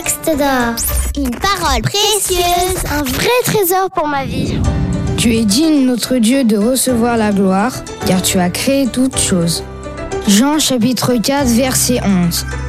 texte d'or. Une parole précieuse. Un vrai trésor pour ma vie. Tu es digne, notre Dieu, de recevoir la gloire, car tu as créé toutes choses. Jean chapitre 4, verset 11.